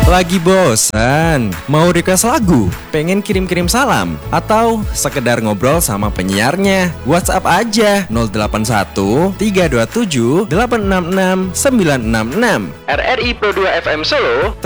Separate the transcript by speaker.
Speaker 1: Lagi bosan? Mau request lagu? Pengen kirim-kirim salam? Atau sekedar ngobrol sama penyiarnya? WhatsApp aja 081 327 866 966. RRI Pro 2 FM Solo